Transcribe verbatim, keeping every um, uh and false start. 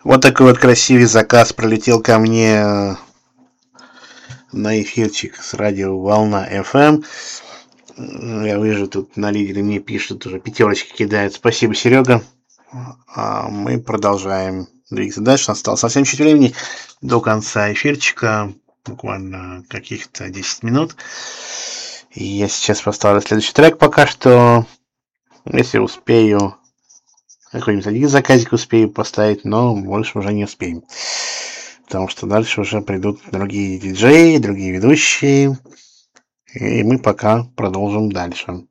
Вот такой вот красивый заказ пролетел ко мне на эфирчик с радио Волна эф эм. Я вижу, тут на лидере мне пишут, уже пятерочки кидают. Спасибо, Серега. А мы продолжаем двигаться дальше. Осталось совсем чуть времени до конца эфирчика. Буквально каких-то десять минут. И я сейчас поставлю следующий трек пока что. Если успею, какой-нибудь один заказик успею поставить, но больше уже не успеем. Потому что дальше уже придут другие диджеи, другие ведущие. И мы пока продолжим дальше.